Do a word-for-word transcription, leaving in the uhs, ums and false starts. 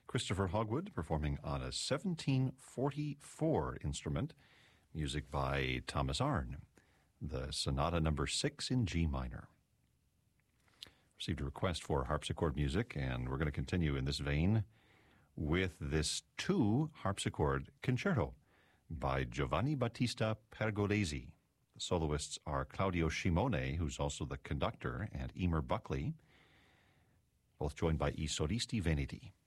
Christopher Hogwood performing on a seventeen forty-four instrument, music by Thomas Arne, the Sonata Number six in G minor. Received a request for harpsichord music, and we're going to continue in this vein with this two harpsichord concerto by Giovanni Battista Pergolesi. The soloists are Claudio Scimone, who's also the conductor, and Emer Buckley, both joined by I Solisti Veneti.